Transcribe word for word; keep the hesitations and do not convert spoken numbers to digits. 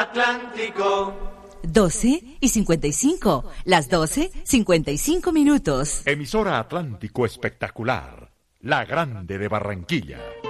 Atlántico. doce y cincuenta y cinco. Las doce, cincuenta y cinco minutos. Emisora Atlántico Espectacular. La Grande de Barranquilla.